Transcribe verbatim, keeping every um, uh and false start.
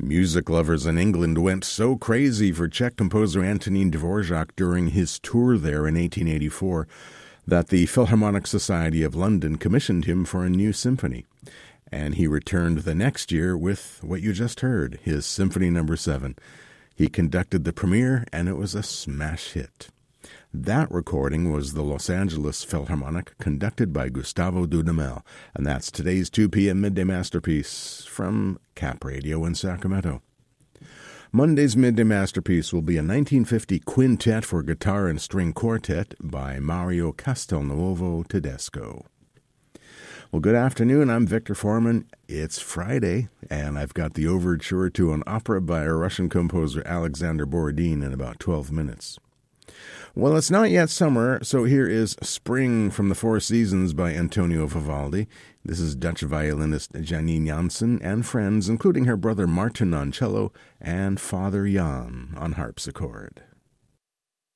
Music lovers in England went so crazy for Czech composer Antonín Dvořák during his tour there in eighteen eighty-four that the Philharmonic Society of London commissioned him for a new symphony. And he returned the next year with what you just heard, his Symphony Number seven. He conducted the premiere, and it was a smash hit. That recording was the Los Angeles Philharmonic, conducted by Gustavo Dudamel, and that's today's two p.m. Midday Masterpiece from Cap Radio in Sacramento. Monday's Midday Masterpiece will be a nineteen fifty quintet for guitar and string quartet by Mario Castelnuovo Tedesco. Well, good afternoon. I'm Victor Foreman. It's Friday, and I've got the overture to an opera by a Russian composer, Alexander Borodin, in about twelve minutes. Well, it's not yet summer, so here is Spring from the Four Seasons by Antonio Vivaldi. This is Dutch violinist Janine Jansen and friends, including her brother Martin on cello and Father Jan on harpsichord.